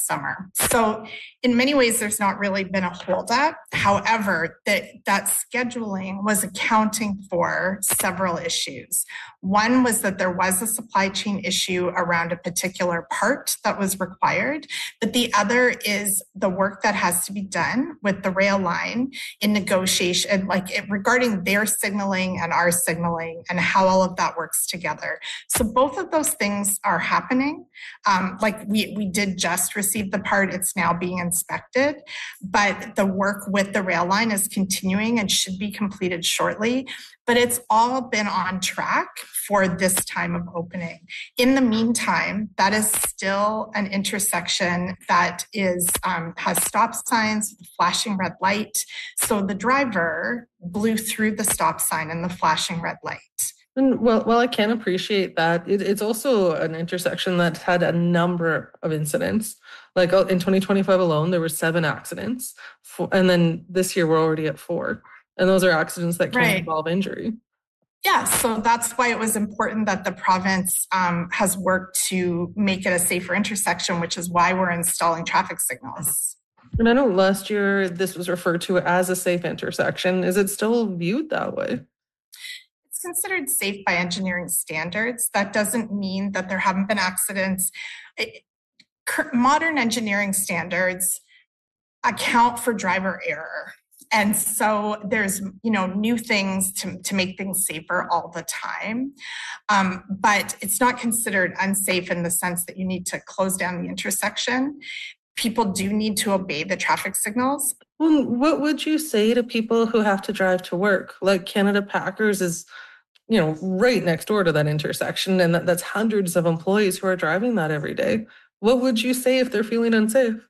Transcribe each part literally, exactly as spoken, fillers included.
summer. So in many ways, there's not really been a holdup. However, that, that scheduling was accounting for several issues. One was that there was a supply chain issue around a particular part that was required, but the other is the work that has to be done with the rail line in negotiation, like it, regarding their signaling and our signaling and how all of that works together. So both of those things are happening. Um, like we, we did just receive the part, it's now being inspected, but the work with the rail line is continuing and should be completed shortly. But it's all been on track for this time of opening. In the meantime, that is still an intersection that is um, has stop signs, flashing red light. So the driver blew through the stop sign and the flashing red light. And well, well, I can appreciate that. It, it's also an intersection that had a number of incidents. Like in twenty twenty-five alone, there were seven accidents. And then this year, we're already at four. And those are accidents that can right. involve injury. Yeah, so that's why it was important that the province um, has worked to make it a safer intersection, which is why we're installing traffic signals. And I know last year this was referred to as a safe intersection. Is it still viewed that way? It's considered safe by engineering standards. That doesn't mean that there haven't been accidents. It, modern engineering standards account for driver error. And so there's, you know, new things to, to make things safer all the time. Um, but it's not considered unsafe in the sense that you need to close down the intersection. People do need to obey the traffic signals. Well, what would you say to people who have to drive to work? Like Canada Packers is, you know, right next door to that intersection. And that, that's hundreds of employees who are driving that every day. What would you say if they're feeling unsafe?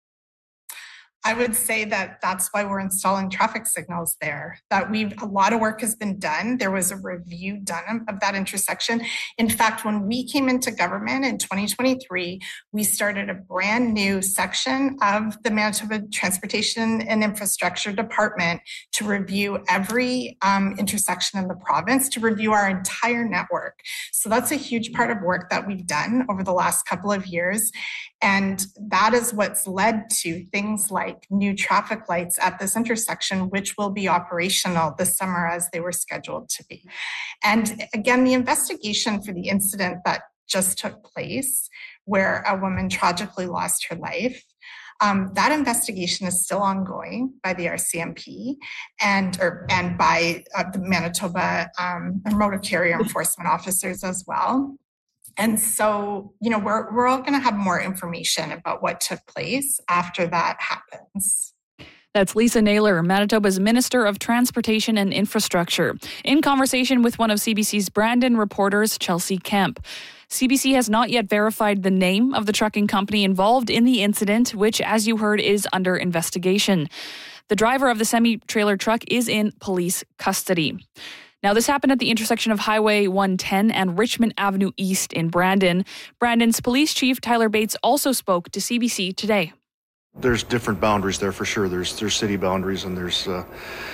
I would say that that's why we're installing traffic signals there, that we've, a lot of work has been done. There was a review done of that intersection. In fact, when we came into government in twenty twenty-three, we started a brand new section of the Manitoba Transportation and Infrastructure Department to review every um, intersection in the province, to review our entire network. So that's a huge part of work that we've done over the last couple of years. And that is what's led to things like new traffic lights at this intersection, which will be operational this summer as they were scheduled to be. And again, the investigation for the incident that just took place, where a woman tragically lost her life, um, that investigation is still ongoing by the R C M P and or and by uh, the Manitoba um, motor carrier enforcement officers as well. And so, you know, we're we're all going to have more information about what took place after that happens. That's Lisa Naylor, Manitoba's Minister of Transportation and Infrastructure, in conversation with one of C B C's Brandon reporters, Chelsea Kemp. C B C has not yet verified the name of the trucking company involved in the incident, which, as you heard, is under investigation. The driver of the semi-trailer truck is in police custody. Now, this happened at the intersection of Highway one ten and Richmond Avenue East in Brandon. Brandon's police chief, Tyler Bates, also spoke to C B C today. There's different boundaries there for sure. There's there's city boundaries, and there's uh,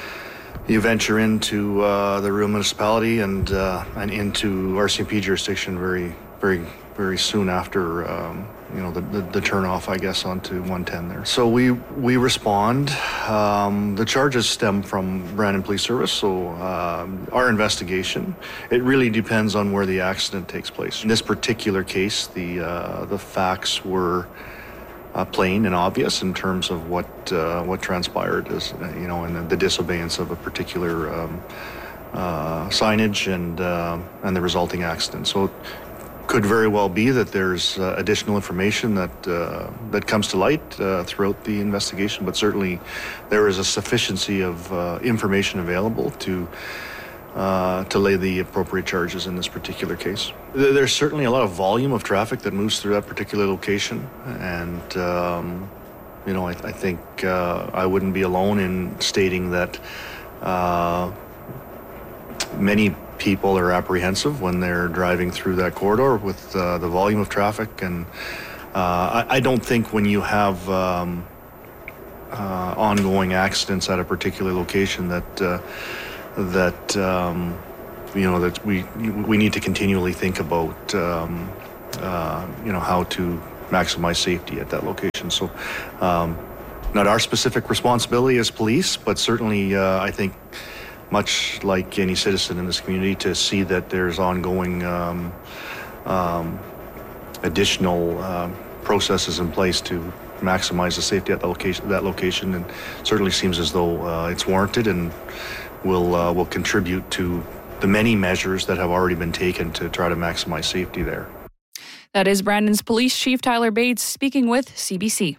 you venture into uh, the real municipality and uh, and into R C M P jurisdiction very very very soon after um, you know the, the the turnoff, I guess, onto one ten there. So we we respond. Um, the charges stem from Brandon Police Service, so um, our investigation. It really depends on where the accident takes place. In this particular case, the uh, the facts were uh, plain and obvious in terms of what uh, what transpired, as you know, in the, the disobeyance of a particular um, uh, signage and uh, and the resulting accident. So. Could very well be that there's uh, additional information that uh, that comes to light uh, throughout the investigation, but certainly there is a sufficiency of uh, information available to uh, to lay the appropriate charges in this particular case. There's certainly a lot of volume of traffic that moves through that particular location, and um, you know I, I think uh, I wouldn't be alone in stating that uh, many people are apprehensive when they're driving through that corridor with uh, the volume of traffic, and uh, I, I don't think when you have um, uh, ongoing accidents at a particular location that uh, that um, you know that we we need to continually think about um, uh, you know how to maximize safety at that location. So um, not our specific responsibility as police, but certainly uh, I think much like any citizen in this community, to see that there's ongoing um, um, additional uh, processes in place to maximize the safety at the location, that location, and certainly seems as though uh, it's warranted and will uh, will contribute to the many measures that have already been taken to try to maximize safety there. That is Brandon's Police Chief Tyler Bates speaking with C B C.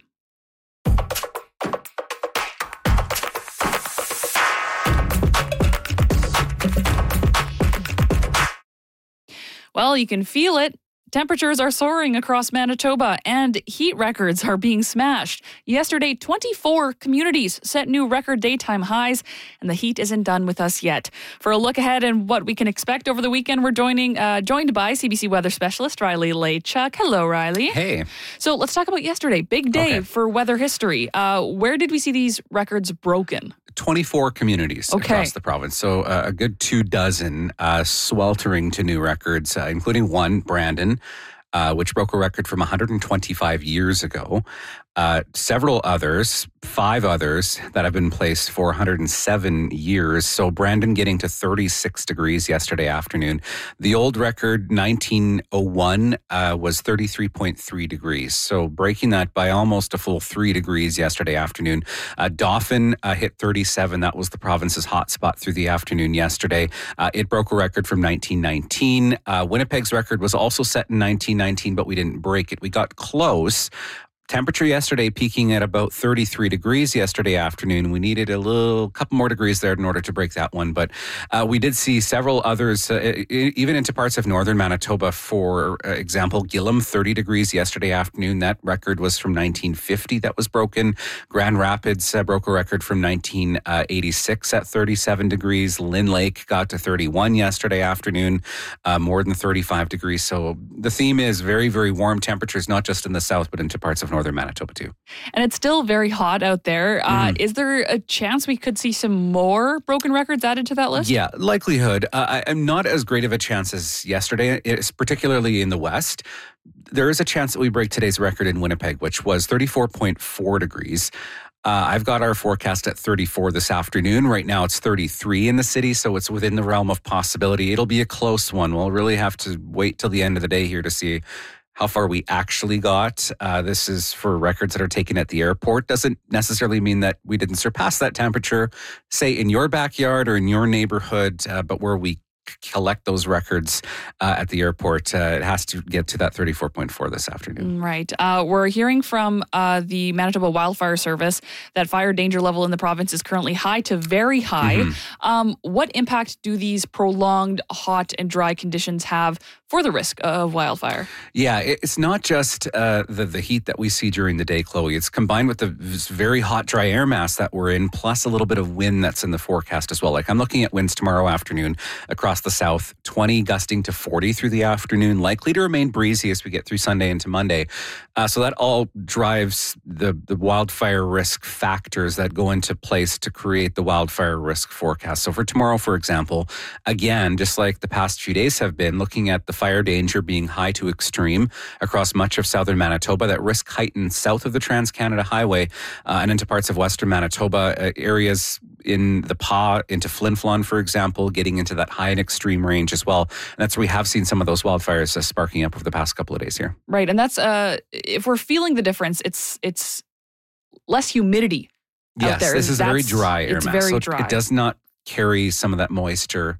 Well, you can feel it. Temperatures are soaring across Manitoba and heat records are being smashed. Yesterday, twenty-four communities set new record daytime highs, and the heat isn't done with us yet. For a look ahead and what we can expect over the weekend, we're joining uh, joined by C B C weather specialist Riley Lachuk. Hello, Riley. Hey. So let's talk about yesterday. Big day Okay. for weather history. Uh, where did we see these records broken? twenty-four communities Okay. across the province. So uh, a good two dozen uh, sweltering to new records, uh, including one, Brandon, uh, which broke a record from one hundred twenty-five years ago. Uh, several others, five others that have been placed for one hundred seven years. So Brandon getting to thirty-six degrees yesterday afternoon. The old record, nineteen oh one, uh, was thirty-three point three degrees. So breaking that by almost a full three degrees yesterday afternoon. Uh, Dauphin uh, hit thirty-seven. That was the province's hot spot through the afternoon yesterday. Uh, it broke a record from nineteen nineteen. Uh, Winnipeg's record was also set in nineteen nineteen, but we didn't break it. We got close. Temperature yesterday peaking at about thirty-three degrees yesterday afternoon. We needed a little couple more degrees there in order to break that one. But uh, we did see several others, uh, even into parts of northern Manitoba. For example, Gillam, thirty degrees yesterday afternoon. That record was from nineteen fifty that was broken. Grand Rapids uh, broke a record from nineteen eighty-six at thirty-seven degrees. Lynn Lake got to thirty-one yesterday afternoon, uh, more than thirty-five degrees. So the theme is very, very warm temperatures, not just in the south, but into parts of northern Manitoba too. And it's still very hot out there. Uh, Mhm. is there a chance we could see some more broken records added to that list? Yeah, likelihood. Uh, I, I'm not as great of a chance as yesterday, it's particularly in the west. There is a chance that we break today's record in Winnipeg, which was thirty-four point four degrees. Uh, I've got our forecast at thirty-four this afternoon. Right now it's thirty-three in the city, so it's within the realm of possibility. It'll be a close one. We'll really have to wait till the end of the day here to see how far we actually got. Uh, this is for records that are taken at the airport. Doesn't necessarily mean that we didn't surpass that temperature, say in your backyard or in your neighborhood, uh, but where we collect those records uh, at the airport, uh, it has to get to that thirty-four point four this afternoon. Right. Uh, we're hearing from uh, the Manitoba Wildfire Service that fire danger level in the province is currently high to very high. Mm-hmm. Um, what impact do these prolonged hot and dry conditions have for the risk of wildfire? Yeah, it's not just uh, the, the heat that we see during the day, Chloe. It's combined with the very hot, dry air mass that we're in, plus a little bit of wind that's in the forecast as well. Like I'm looking at winds tomorrow afternoon across the south, twenty gusting to forty through the afternoon, likely to remain breezy as we get through Sunday into Monday. Uh, so that all drives the, the wildfire risk factors that go into place to create the wildfire risk forecast. So for tomorrow, for example, again, just like the past few days have been, looking at the fire danger being high to extreme across much of southern Manitoba, that risk heightened south of the Trans-Canada Highway uh, and into parts of western Manitoba, uh, areas in the Pas, into Flin Flon, for example, getting into that high and extreme range as well. And that's where we have seen some of those wildfires uh, sparking up over the past couple of days here. Right. And that's, uh, if we're feeling the difference, it's it's less humidity out Yes, there. this is very That's- dry air it's mass. very so dry. it does not carry some of that moisture,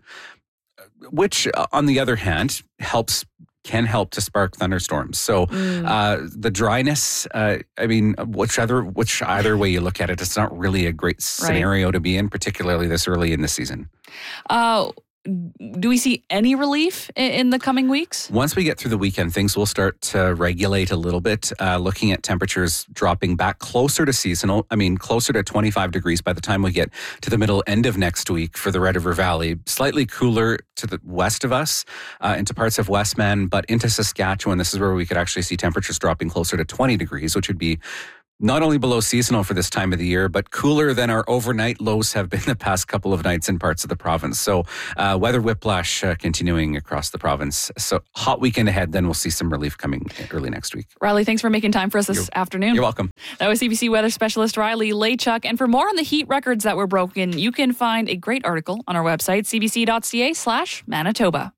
which uh, on the other hand helps can help to spark thunderstorms. So Mm. uh, the dryness, uh, I mean, which either, which either way you look at it, it's not really a great scenario to be in, particularly this early in the season. Uh, do we see any relief in, in the coming weeks? Once we get through the weekend, things will start to regulate a little bit, uh, looking at temperatures dropping back closer to seasonal. I mean, closer to twenty-five degrees by the time we get to the middle end of next week for the Red River Valley. Slightly cooler to the west of us, uh, into parts of Westman, but into Saskatchewan, this is where we could actually see temperatures dropping closer to twenty degrees, which would be Not only below seasonal for this time of the year, but cooler than our overnight lows have been the past couple of nights in parts of the province. So uh, weather whiplash uh, continuing across the province. So hot weekend ahead, then we'll see some relief coming early next week. Riley, thanks for making time for us this You're, afternoon. You're welcome. That was C B C weather specialist Riley Laychuk. And for more on the heat records that were broken, you can find a great article on our website, cbc.ca slash Manitoba.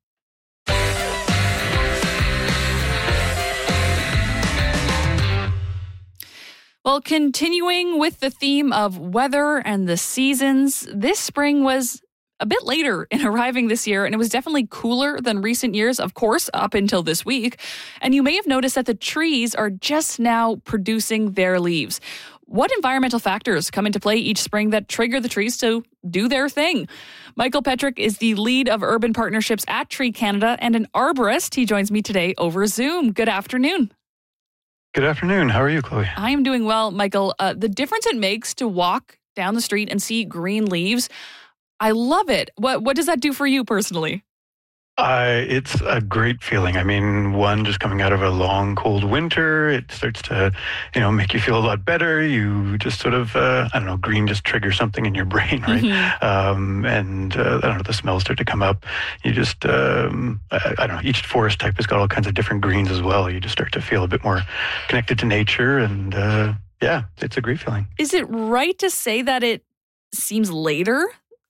Well, continuing with the theme of weather and the seasons, this spring was a bit later in arriving this year, and it was definitely cooler than recent years, of course, up until this week. And you may have noticed that the trees are just now producing their leaves. What environmental factors come into play each spring that trigger the trees to do their thing? Michael Petrick is the lead of urban partnerships at Tree Canada and an arborist. He joins me today over Zoom. Good afternoon. Good afternoon. How are you, Chloe? I am doing well, Michael. Uh, the difference it makes to walk down the street and see green leaves, I love it. What what does that do for you personally? Uh, it's a great feeling. I mean, one, just coming out of a long, cold winter, it starts to, you know, make you feel a lot better. You just sort of, uh, I don't know, green just triggers something in your brain, right? Mm-hmm. Um, and uh, I don't know, the smells start to come up. You just, um, I, I don't know, each forest type has got all kinds of different greens as well. You just start to feel a bit more connected to nature. And uh, yeah, it's a great feeling. Is it right to say that it seems later?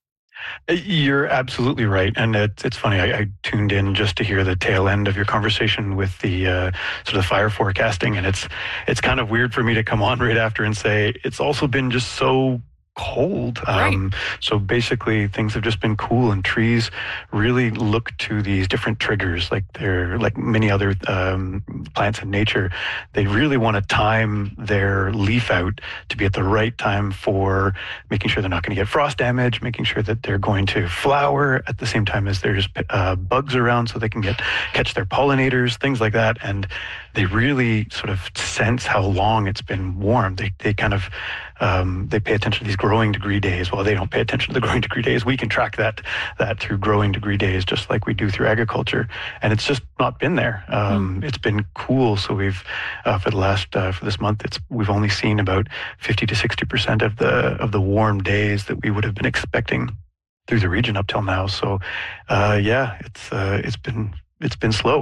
You're absolutely right. And it, it's funny, I, I tuned in just to hear the tail end of your conversation with the uh, sort of fire forecasting. And it's it's kind of weird for me to come on right after and say, it's also been just so cold. Right. Um, so basically things have just been cool, and trees really look to these different triggers, like they're like many other um, plants in nature. They really want to time their leaf out to be at the right time for making sure they're not going to get frost damage, making sure that they're going to flower at the same time as there's uh, bugs around so they can get catch their pollinators, things like that. And they really sort of sense how long it's been warm. They they kind of um, they pay attention to these growing degree days. Well, they don't pay attention to the growing degree days. We can track that that through growing degree days, just like we do through agriculture. And it's just not been there. Um, mm. It's been cool. So we've uh, for the last uh, for this month, it's we've only seen about fifty to sixty percent of the of the warm days that we would have been expecting through the region up till now. So uh, yeah, it's uh, it's been. It's been slow.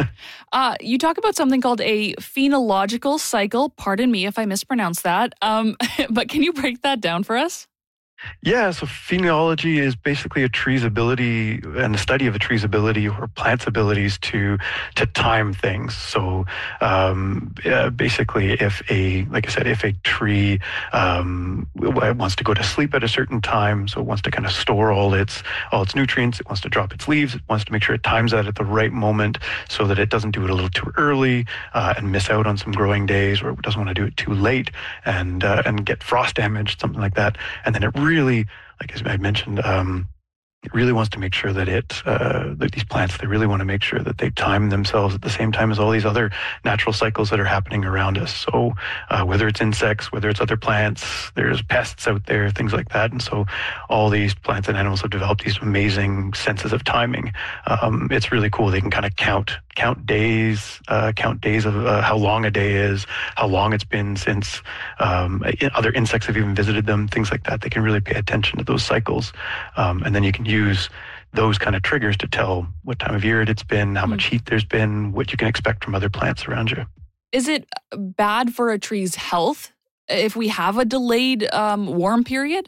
uh, you talk about something called a phenological cycle. Pardon me if I mispronounce that. Um, but can you break that down for us? Yeah, so phenology is basically a tree's ability and the study of a tree's ability or plant's abilities to to time things. So um, uh, basically, if a, like I said, if a tree um, wants to go to sleep at a certain time, so it wants to kind of store all its all its nutrients, it wants to drop its leaves, it wants to make sure it times that at the right moment so that it doesn't do it a little too early uh, and miss out on some growing days, or it doesn't want to do it too late and uh, and get frost damage, something like that. And then it really Really, like I mentioned, um, it really wants to make sure that it, uh, that these plants, they really want to make sure that they time themselves at the same time as all these other natural cycles that are happening around us. So uh, whether it's insects, whether it's other plants, there's pests out there, things like that. And so all these plants and animals have developed these amazing senses of timing. Um, it's really cool. They can kind of count count days, uh, count days of uh, how long a day is, how long it's been since um, other insects have even visited them, things like that. They can really pay attention to those cycles. Um, and then you can use those kind of triggers to tell what time of year it's been, how much heat there's been, what you can expect from other plants around you. Is it bad for a tree's health if we have a delayed um, warm period?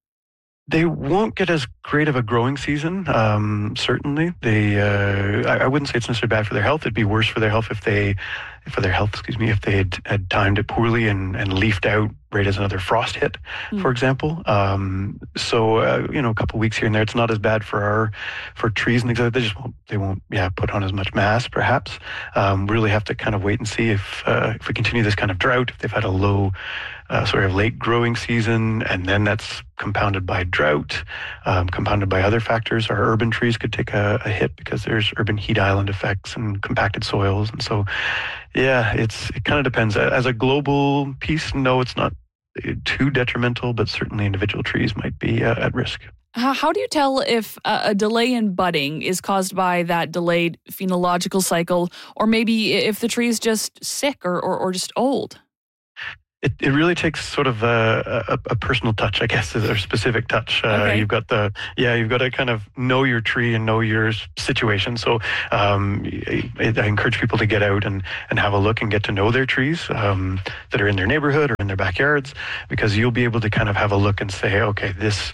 They won't get as great of a growing season, um, certainly. They, uh, I, I wouldn't say it's necessarily bad for their health. It'd be worse for their health if they, for their health, excuse me, if they had, had timed it poorly and, and leafed out right as another frost hit, mm. for example. Um, so, uh, you know, a couple of weeks here and there, it's not as bad for our, for trees and things like that. They just won't, they won't, yeah, put on as much mass, perhaps. Um, really have to kind of wait and see if, uh, if we continue this kind of drought, if they've had a low, uh, sort of late growing season, and then that's compounded by drought, um, compounded by other factors. Our urban trees could take a, a hit because there's urban heat island effects and compacted soils. And so, yeah, it's it kind of depends. As a global piece, no, it's not too detrimental, but certainly individual trees might be uh, at risk. How do you tell if a delay in budding is caused by that delayed phenological cycle, or maybe if the tree is just sick or, or, or just old? It, it really takes sort of a, a, a personal touch, I guess, or specific touch. Uh, Okay. You've got the, yeah, you've got to kind of know your tree and know your situation. So um, I, I encourage people to get out and, and have a look and get to know their trees um, that are in their neighborhood or in their backyards, because you'll be able to kind of have a look and say, okay, this,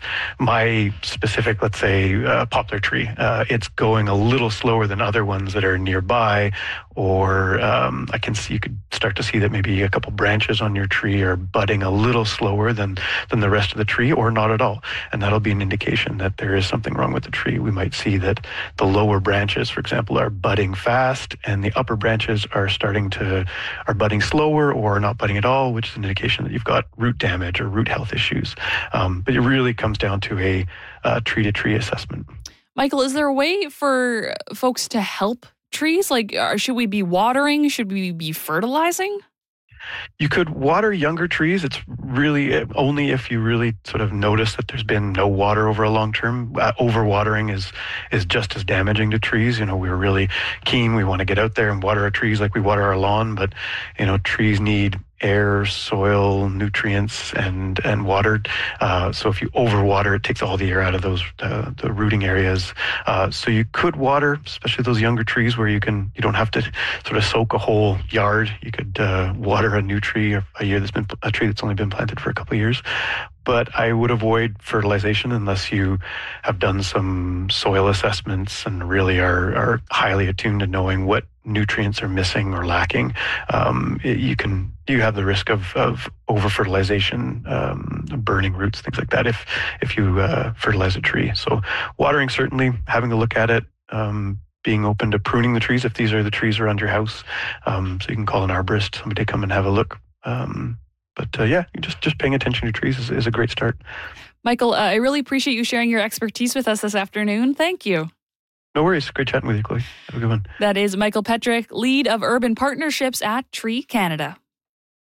my specific, let's say, uh, poplar tree, uh, it's going a little slower than other ones that are nearby, or um, I can see, you could start to see that maybe a couple branches on your tree are budding a little slower than than the rest of the tree, or not at all, and that'll be an indication that there is something wrong with the tree. We might see that the lower branches, for example, are budding fast, and the upper branches are starting to are budding slower or not budding at all, which is an indication that you've got root damage or root health issues. Um, but it really comes down to a uh, tree to tree assessment. Michael, is there a way for folks to help trees? Like, uh, should we be watering? Should we be fertilizing? You could water younger trees. It's really only if you really sort of notice that there's been no water over a long term. Uh, overwatering is is just as damaging to trees. You know, we're really keen. We want to get out there and water our trees like we water our lawn, but you know, trees need air, soil, nutrients, and and water. Uh, so if you overwater, it takes all the air out of those uh, the rooting areas. Uh, so you could water, especially those younger trees where you can you don't have to sort of soak a whole yard. You could uh, water a new tree, a year that's been a tree that's only been planted for a couple of years. But I would avoid fertilization unless you have done some soil assessments and really are, are highly attuned to knowing what nutrients are missing or lacking. Um, it, you can you have the risk of, of over fertilization, um, burning roots, things like that if if you uh, fertilize a tree. So watering, certainly, having a look at it. Um, being open to pruning the trees if these are the trees around your house. Um, so you can call an arborist, somebody to come and have a look. Um, But uh, yeah, just just paying attention to trees is, is a great start. Michael, uh, I really appreciate you sharing your expertise with us this afternoon. Thank you. No worries. Great chatting with you, Chloe. Have a good one. That is Michael Petrick, lead of urban partnerships at Tree Canada.